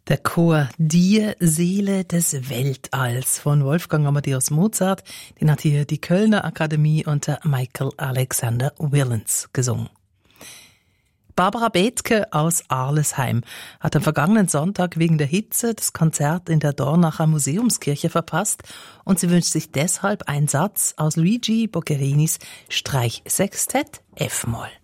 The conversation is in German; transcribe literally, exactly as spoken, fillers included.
Der Chor Die Seele des Weltalls von Wolfgang Amadeus Mozart, den hat hier die Kölner Akademie unter Michael Alexander Willens gesungen. Barbara Bethke aus Arlesheim hat am vergangenen Sonntag wegen der Hitze das Konzert in der Dornacher Museumskirche verpasst und sie wünscht sich deshalb einen Satz aus Luigi Boccherinis Streichsextett F-Moll.